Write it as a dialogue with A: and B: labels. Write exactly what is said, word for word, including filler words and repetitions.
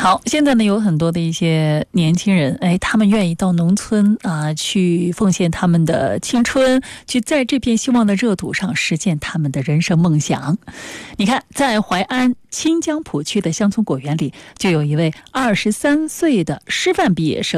A: 好，现在呢有很多的一些年轻人，哎，他们愿意到农村啊、呃、去奉献他们的青春，去在这片希望的热土上实现他们的人生梦想。你看，在淮安清江浦区的乡村果园里，就有一位二十三岁的师范毕业生。